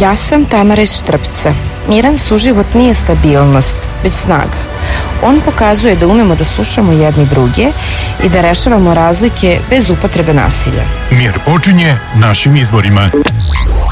Ja sam Tamara iz Štrpca. Miran suživot nije stabilnost, već snaga. On pokazuje da umemo da slušamo jedni druge i da rešavamo razlike bez upotrebe nasilja. Mir počinje našim izborima.